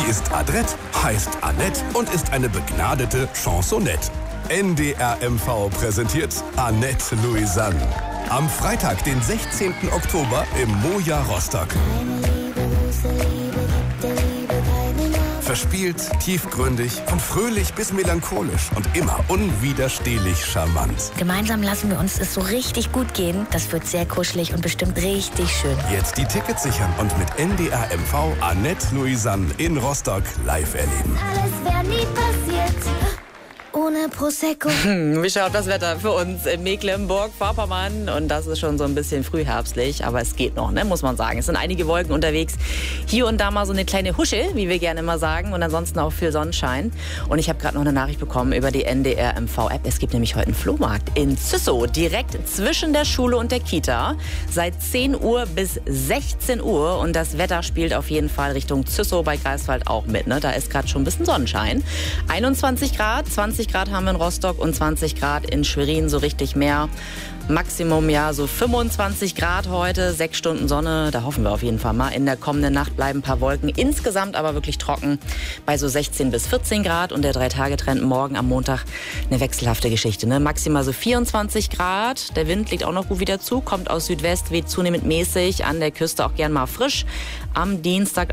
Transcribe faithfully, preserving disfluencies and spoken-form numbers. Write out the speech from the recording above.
Sie ist adrett, heißt Annette und ist eine begnadete Chansonette. N D R M V präsentiert Annette Louisanne. Am Freitag, den sechzehnten Oktober im Moja Rostock. Verspielt, tiefgründig, von fröhlich bis melancholisch und immer unwiderstehlich charmant. Gemeinsam lassen wir uns es so richtig gut gehen. Das wird sehr kuschelig und bestimmt richtig schön. Jetzt die Tickets sichern und mit N D R M V Annette Louisanne in Rostock live erleben. Alles wäre nie passiert ohne Prosecco. Wie schaut das Wetter für uns in Mecklenburg-Vorpommern? Und das ist schon so ein bisschen frühherbstlich, aber es geht noch, ne, muss man sagen. Es sind einige Wolken unterwegs. Hier und da mal so eine kleine Huschel, wie wir gerne immer sagen. Und ansonsten auch viel Sonnenschein. Und ich habe gerade noch eine Nachricht bekommen über die N D R M V-App. Es gibt nämlich heute einen Flohmarkt in Züssow, direkt zwischen der Schule und der Kita. Seit zehn Uhr bis sechzehn Uhr. Und das Wetter spielt auf jeden Fall Richtung Züssow bei Greifswald auch mit. Ne? Da ist gerade schon ein bisschen Sonnenschein. einundzwanzig Grad, zwanzig Grad haben wir in Rostock und zwanzig Grad in Schwerin, so richtig mehr. Maximum ja so fünfundzwanzig Grad heute, sechs Stunden Sonne, da hoffen wir auf jeden Fall mal. In der kommenden Nacht bleiben ein paar Wolken, insgesamt aber wirklich trocken bei so sechzehn bis vierzehn Grad und der Drei-Tage-Trend morgen am Montag eine wechselhafte Geschichte. Ne? Maximal so vierundzwanzig Grad, der Wind liegt auch noch gut wieder zu, kommt aus Südwest, weht zunehmend mäßig, an der Küste auch gern mal frisch. Am Dienstag